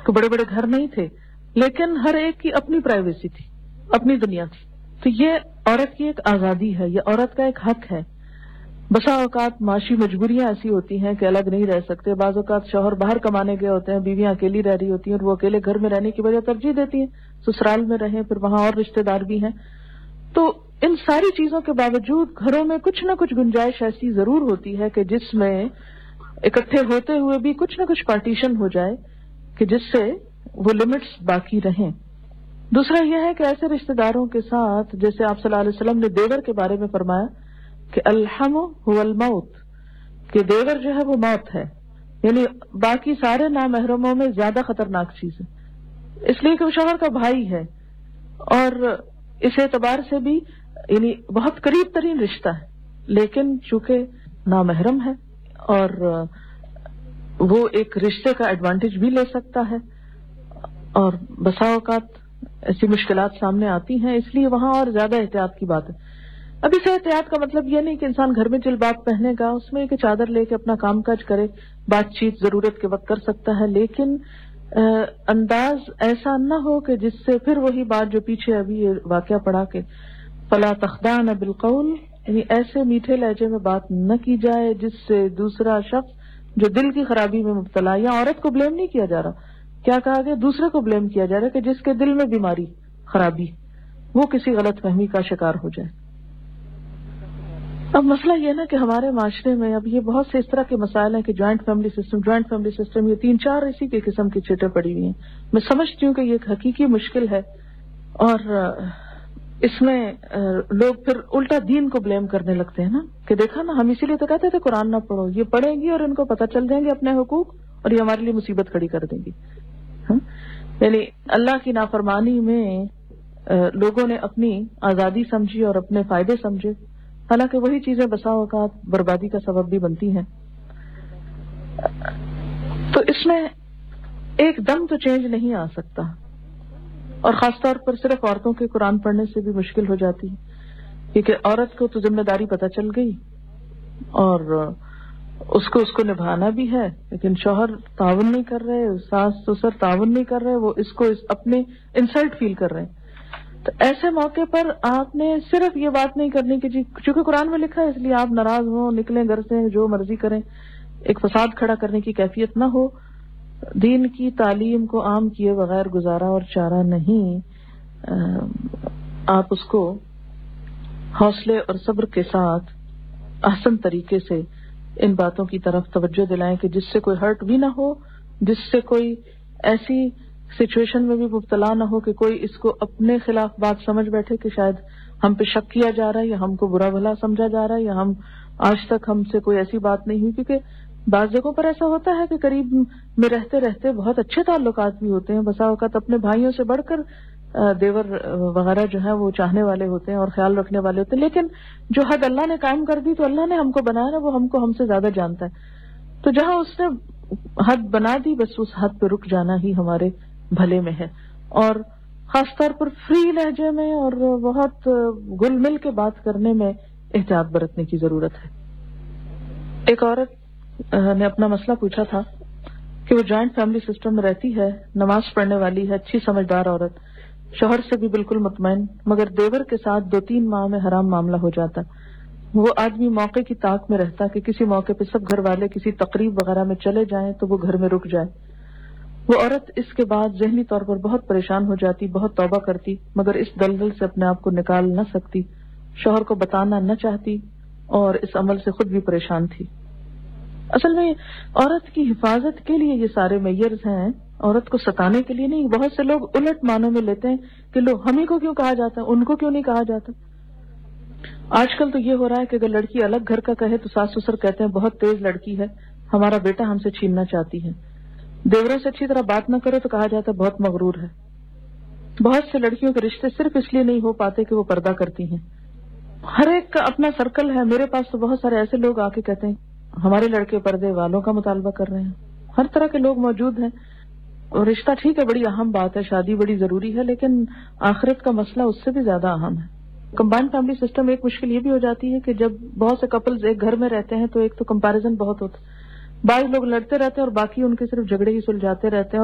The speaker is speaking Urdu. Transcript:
کوئی بڑے بڑے گھر نہیں تھے، لیکن ہر ایک کی اپنی پرائیویسی تھی، اپنی دنیا تھی. تو یہ عورت کی ایک آزادی ہے، یہ عورت کا ایک حق ہے. بسا اوقات معاشی مجبوریاں ایسی ہوتی ہیں کہ الگ نہیں رہ سکتے. بعض اوقات شوہر باہر کمانے گئے ہوتے ہیں، بیویاں اکیلی رہ رہی ہوتی ہیں، اور وہ اکیلے گھر میں رہنے کی وجہ ترجیح دیتی ہیں سسرال میں رہیں، پھر وہاں اور رشتہ دار بھی ہیں. تو ان ساری چیزوں کے باوجود گھروں میں کچھ نہ کچھ گنجائش ایسی ضرور ہوتی ہے کہ جس میں اکٹھے ہوتے ہوئے بھی کچھ نہ کچھ پارٹیشن ہو جائے کہ جس سے وہ لمٹس باقی رہیں. دوسرا یہ ہے کہ ایسے رشتہ داروں کے ساتھ، جیسے آپ صلی اللہ علیہ وسلم نے دیور کے بارے میں فرمایا کہ الحم هو الموت، کہ دیور جو ہے وہ موت ہے، یعنی باقی سارے نامحرموں میں زیادہ خطرناک چیز ہے، اس لیے کہ وہ شوہر کا بھائی ہے، اور اس اعتبار سے بھی یعنی بہت قریب ترین رشتہ ہے، لیکن چونکہ نامحرم ہے اور وہ ایک رشتے کا ایڈوانٹیج بھی لے سکتا ہے، اور بسا اوقات ایسی مشکلات سامنے آتی ہیں، اس لیے وہاں اور زیادہ احتیاط کی بات ہے. اب اس احتیاط کا مطلب یہ نہیں کہ انسان گھر میں جلباب پہنے گا، اس میں کہ چادر لے کے اپنا کام کاج کرے، بات چیت ضرورت کے وقت کر سکتا ہے، لیکن انداز ایسا نہ ہو کہ جس سے پھر وہی بات جو پیچھے ابھی یہ واقعہ پڑا کہ فلا تخضعن بالقول، یعنی ایسے میٹھے لہجے میں بات نہ کی جائے جس سے دوسرا شخص جو دل کی خرابی میں مبتلا، یا عورت کو بلیم نہیں کیا جا رہا، کیا کہا گیا، دوسرے کو بلیم کیا جا رہا ہے کہ جس کے دل میں بیماری خرابی وہ کسی غلط فہمی کا شکار ہو جائے. اب مسئلہ یہ نا کہ ہمارے معاشرے میں اب یہ بہت سے اس طرح کے مسائل ہیں کہ جوائنٹ فیملی سسٹم، یہ 3-4 اسی کے قسم کی چیٹیں پڑی ہوئی ہیں. میں سمجھتی ہوں کہ یہ ایک حقیقی مشکل ہے، اور اس میں لوگ پھر الٹا دین کو بلیم کرنے لگتے ہیں نا، کہ دیکھا نا ہم اسی لیے تو کہتے تھے قرآن نہ پڑھو، یہ پڑھیں گی اور ان کو پتہ چل جائیں گے اپنے حقوق اور یہ ہمارے لیے مصیبت کھڑی کر دیں گی. یعنی اللہ کی نافرمانی میں لوگوں نے اپنی آزادی سمجھی اور اپنے فائدے سمجھے، حالانکہ وہی چیزیں بسا اوقات بربادی کا سبب بھی بنتی ہیں. تو اس میں ایک دم تو چینج نہیں آ سکتا، اور خاص طور پر صرف عورتوں کے قرآن پڑھنے سے بھی مشکل ہو جاتی ہے، کیونکہ عورت کو تو ذمہ داری پتہ چل گئی اور اس کو نبھانا بھی ہے، لیکن شوہر تعاون نہیں کر رہے، ساس سسر تعاون نہیں کر رہے، وہ اس کو اپنے انسلٹ فیل کر رہے ہیں. تو ایسے موقع پر آپ نے صرف یہ بات نہیں کرنی کہ جی چونکہ قرآن میں لکھا ہے اس لیے آپ ناراض ہوں، نکلیں گھر سے، جو مرضی کریں، ایک فساد کھڑا کرنے کی کیفیت نہ ہو. دین کی تعلیم کو عام کیے بغیر گزارا اور چارہ نہیں. آپ اس کو حوصلے اور صبر کے ساتھ احسن طریقے سے ان باتوں کی طرف توجہ دلائیں کہ جس سے کوئی ہرٹ بھی نہ ہو، جس سے کوئی ایسی سچویشن میں بھی مبتلا نہ ہو کہ کوئی اس کو اپنے خلاف بات سمجھ بیٹھے کہ شاید ہم پہ شک کیا جا رہا ہے یا ہم کو برا بھلا سمجھا جا رہا ہے یا ہم آج تک ہم سے کوئی ایسی بات نہیں ہوئی. کیونکہ بعض جگہوں پر ایسا ہوتا ہے کہ قریب میں رہتے رہتے بہت اچھے تعلقات بھی ہوتے ہیں، بسا اوقات اپنے بھائیوں سے بڑھ کر دیور وغیرہ جو ہے وہ چاہنے والے ہوتے ہیں اور خیال رکھنے والے ہوتے ہیں، لیکن جو حد اللہ نے قائم کر دی تو اللہ نے ہم کو بنایا نا، وہ ہم سے زیادہ جانتا ہے. تو جہاں اس نے حد بنا دی بس اس حد پہ رک جانا ہی ہمارے بھلے میں ہے، اور خاص طور پر فری لہجے میں اور بہت گل مل کے بات کرنے میں احتیاط برتنے کی ضرورت ہے. ایک عورت نے اپنا مسئلہ پوچھا تھا کہ وہ جوائنٹ فیملی سسٹم میں رہتی ہے، نماز پڑھنے والی ہے، اچھی سمجھدار عورت، شوہر سے بھی بالکل مطمئن، مگر دیور کے ساتھ 2-3 ماہ میں حرام معاملہ ہو جاتا. وہ آدمی موقع کی طاق میں رہتا کہ کسی موقع پہ سب گھر والے کسی تقریب وغیرہ میں چلے جائیں تو وہ گھر میں رک جائے. وہ عورت اس کے بعد ذہنی طور پر بہت پریشان ہو جاتی، بہت توبہ کرتی، مگر اس دلدل سے اپنے آپ کو نکال نہ سکتی، شوہر کو بتانا نہ چاہتی اور اس عمل سے خود بھی پریشان تھی. اصل میں عورت کی حفاظت کے لیے یہ سارے میئرز ہیں، عورت کو ستانے کے لیے نہیں. بہت سے لوگ الٹ معنوں میں لیتے ہیں کہ لو ہمیں کو کیوں کہا جاتا ہے، ان کو کیوں نہیں کہا جاتا. آج کل تو یہ ہو رہا ہے کہ اگر لڑکی الگ گھر کا کہے تو ساس سسر کہتے ہیں بہت تیز لڑکی ہے، ہمارا بیٹا ہم سے چھیننا چاہتی ہے. دیوروں سے اچھی طرح بات نہ کرو تو کہا جاتا ہے بہت مغرور ہے. بہت سے لڑکیوں کے رشتے صرف اس لیے نہیں ہو پاتے کہ وہ پردہ کرتی ہیں. ہر ایک کا اپنا سرکل ہے. میرے پاس تو بہت سارے ایسے لوگ آ کے کہتے ہیں ہمارے لڑکے پردے والوں کا مطالبہ کر رہے ہیں. ہر طرح کے لوگ موجود ہیں. اور رشتہ ٹھیک ہے، بڑی اہم بات ہے، شادی بڑی ضروری ہے، لیکن آخرت کا مسئلہ اس سے بھی زیادہ اہم ہے. کمبائنڈ فیملی سسٹم ایک مشکل یہ بھی ہو جاتی ہے کہ جب بہت سے کپلز ایک گھر میں رہتے ہیں تو ایک تو کمپیریزن بہت ہوتا ہے. بعض لوگ لڑتے رہتے ہیں اور باقی ان کے صرف جھگڑے ہی سلجھاتے رہتے ہیں.